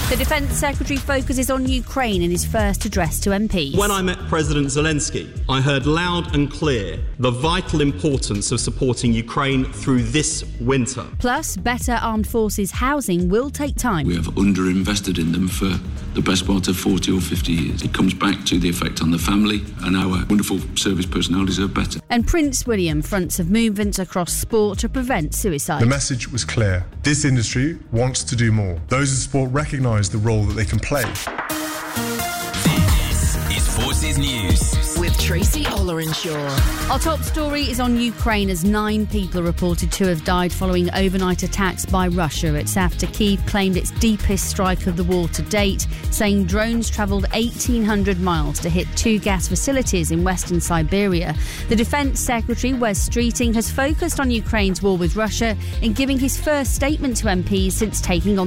The Defence Secretary focuses on Ukraine in his first address to MPs. When I met President Zelensky, I heard loud and clear the vital importance of supporting Ukraine through this winter. Plus, better armed forces housing will take time. We have underinvested in them for the best part of 40 or 50 years. It comes back to the effect on the family, and our wonderful service personnel deserve better. And Prince William fronts of movements across sport to prevent suicide. The message was clear. This industry wants to do more. Those in sport recognise the role that they can play. This is Forces News with Tracy Ollerenshaw. Our top story is on Ukraine, as 9 people are reported to have died following overnight attacks by Russia. It's after Kyiv claimed its deepest strike of the war to date, saying drones travelled 1,800 miles to hit 2 gas facilities in western Siberia. The Defence Secretary, Wes Streeting, has focused on Ukraine's war with Russia in giving his first statement to MPs since taking on